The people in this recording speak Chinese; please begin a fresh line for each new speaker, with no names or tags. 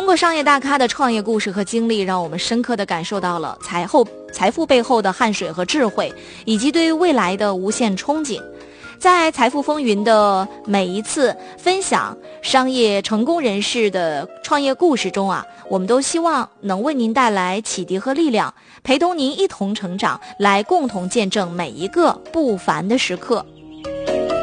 过商业大咖的创业故事和经历，让我们深刻地感受到了财富背后的汗水和智慧，以及对于未来的无限憧憬。在财富风云的每一次分享商业成功人士的创业故事中我们都希望能为您带来启迪和力量，陪同您一同成长，来共同见证每一个不凡的时刻。